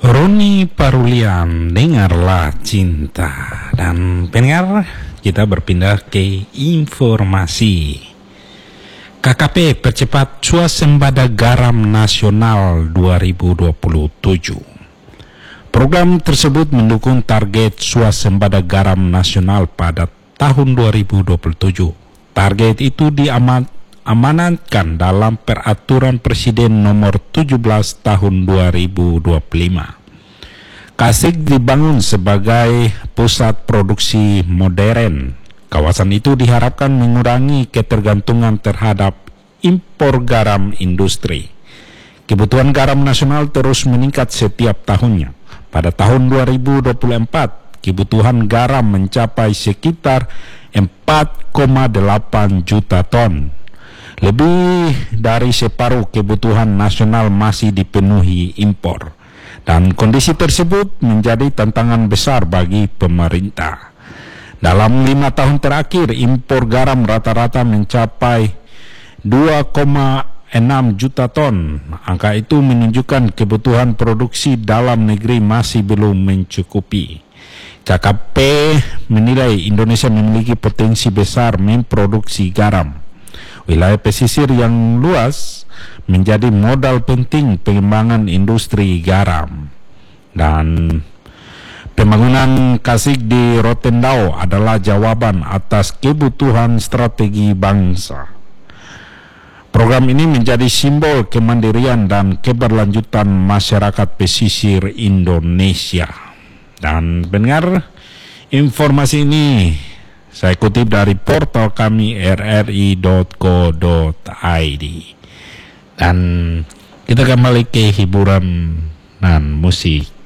Roni Parulian, dengarlah cinta. Dan pendengar, kita berpindah ke informasi. KKP percepat swasembada garam nasional 2027. Program tersebut mendukung target swasembada garam nasional pada tahun 2027. Target itu diamanatkan dalam Peraturan Presiden Nomor 17 Tahun 2025. Kasik dibangun sebagai pusat produksi modern. Kawasan itu diharapkan mengurangi ketergantungan terhadap impor garam industri. Kebutuhan garam nasional terus meningkat setiap tahunnya. Pada tahun 2024, kebutuhan garam mencapai sekitar 4,8 juta ton. Lebih dari separuh kebutuhan nasional masih dipenuhi impor. Dan kondisi tersebut menjadi tantangan besar bagi pemerintah. Dalam 5 tahun terakhir, impor garam rata-rata mencapai 2,6 juta ton. Angka itu menunjukkan kebutuhan produksi dalam negeri masih belum mencukupi. KKP menilai Indonesia memiliki potensi besar memproduksi garam. Wilayah pesisir yang luas menjadi modal penting pengembangan industri garam. Dan pembangunan Kasik di Rotendao adalah jawaban atas kebutuhan strategi bangsa. Program ini menjadi simbol kemandirian dan keberlanjutan masyarakat pesisir Indonesia. Dan pendengar, informasi ini saya kutip dari portal kami rri.co.id. Dan kita kembali ke hiburan dan musik.